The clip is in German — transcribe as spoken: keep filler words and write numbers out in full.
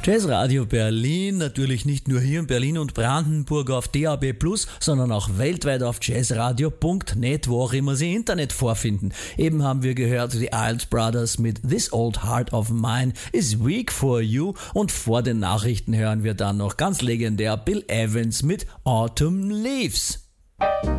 Jazzradio Berlin, natürlich nicht nur hier in Berlin und Brandenburg auf D A B plus, sondern auch weltweit auf jazzradio punkt net, wo auch immer Sie Internet vorfinden. Eben haben wir gehört, die Isles Brothers mit This Old Heart of Mine is Weak for You, und vor den Nachrichten hören wir dann noch ganz legendär Bill Evans mit Autumn Leaves.